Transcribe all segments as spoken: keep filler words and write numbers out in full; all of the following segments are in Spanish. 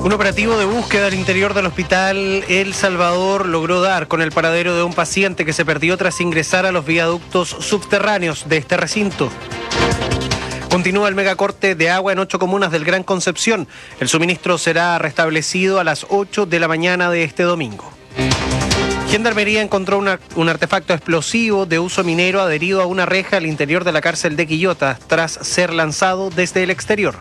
Un operativo de búsqueda al interior del hospital El Salvador logró dar con el paradero de un paciente que se perdió tras ingresar a los viaductos subterráneos de este recinto. Continúa el megacorte de agua en ocho comunas del Gran Concepción. El suministro será restablecido a las ocho de la mañana de este domingo. Gendarmería encontró una, un artefacto explosivo de uso minero adherido a una reja al interior de la cárcel de Quillota tras ser lanzado desde el exterior.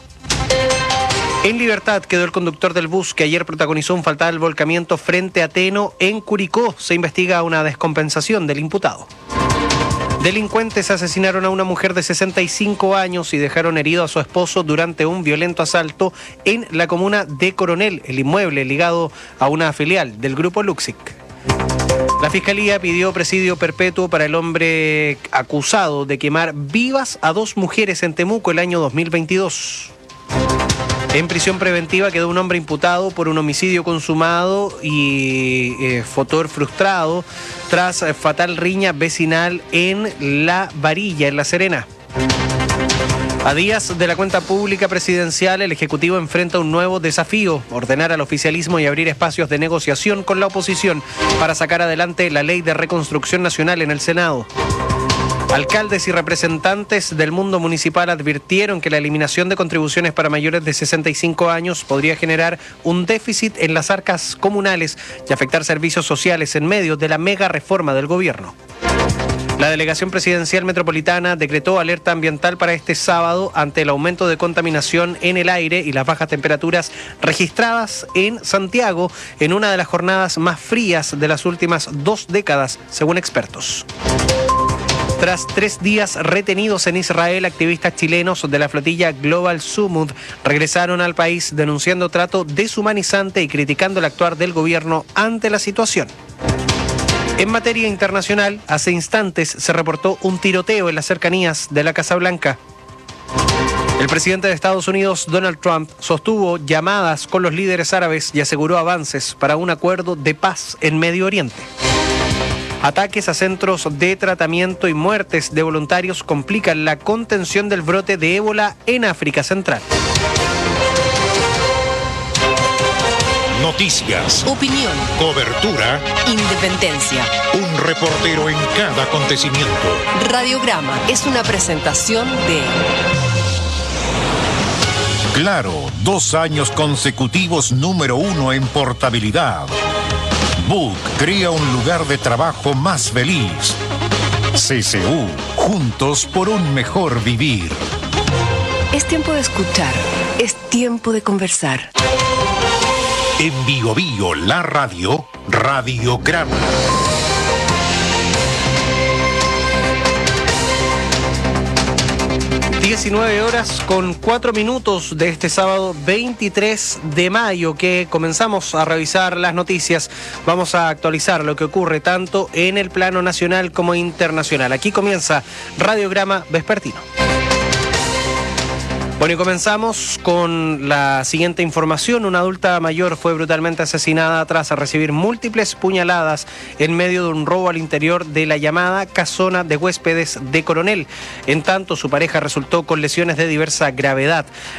En libertad quedó el conductor del bus que ayer protagonizó un fatal volcamiento frente a Teno en Curicó. Se investiga una descompensación del imputado. Delincuentes asesinaron a una mujer de sesenta y cinco años y dejaron herido a su esposo durante un violento asalto en la comuna de Coronel, el inmueble ligado a una filial del grupo Luxic. La Fiscalía pidió presidio perpetuo para el hombre acusado de quemar vivas a dos mujeres en Temuco el año dos mil veintidós. En prisión preventiva quedó un hombre imputado por un homicidio consumado y eh, fotor frustrado tras eh, fatal riña vecinal en La Varilla, en La Serena. A días de la cuenta pública presidencial, el Ejecutivo enfrenta un nuevo desafío: ordenar al oficialismo y abrir espacios de negociación con la oposición para sacar adelante la Ley de Reconstrucción Nacional en el Senado. Alcaldes y representantes del mundo municipal advirtieron que la eliminación de contribuciones para mayores de sesenta y cinco años podría generar un déficit en las arcas comunales y afectar servicios sociales en medio de la mega reforma del gobierno. La Delegación Presidencial Metropolitana decretó alerta ambiental para este sábado ante el aumento de contaminación en el aire y las bajas temperaturas registradas en Santiago en una de las jornadas más frías de las últimas dos décadas, según expertos. Tras tres días retenidos en Israel, activistas chilenos de la flotilla Global Sumud regresaron al país denunciando trato deshumanizante y criticando el actuar del gobierno ante la situación. En materia internacional, hace instantes se reportó un tiroteo en las cercanías de la Casa Blanca. El presidente de Estados Unidos, Donald Trump, sostuvo llamadas con los líderes árabes y aseguró avances para un acuerdo de paz en Medio Oriente. Ataques a centros de tratamiento y muertes de voluntarios complican la contención del brote de ébola en África Central. Noticias, opinión, cobertura, independencia. Un reportero en cada acontecimiento. Radiograma es una presentación de Claro, dos años consecutivos número uno en portabilidad. Book crea un lugar de trabajo más feliz. C S U, juntos por un mejor vivir. Es tiempo de escuchar, es tiempo de conversar. En Bio Bio, la radio, Radiograma. diecinueve horas con cuatro minutos de este sábado veintitrés de mayo que comenzamos a revisar las noticias. Vamos a actualizar lo que ocurre tanto en el plano nacional como internacional. Aquí comienza Radiograma Vespertino. Bueno, y comenzamos con la siguiente información. Una adulta mayor fue brutalmente asesinada tras recibir múltiples puñaladas en medio de un robo al interior de la llamada casona de huéspedes de Coronel. En tanto, su pareja resultó con lesiones de diversa gravedad.